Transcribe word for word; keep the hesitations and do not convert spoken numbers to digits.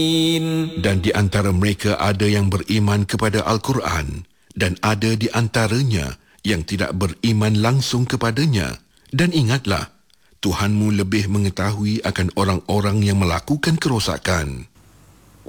Dan di antara mereka ada yang beriman kepada Al-Quran dan ada di antaranya yang tidak beriman langsung kepadanya. Dan ingatlah, Tuhanmu lebih mengetahui akan orang-orang yang melakukan kerosakan.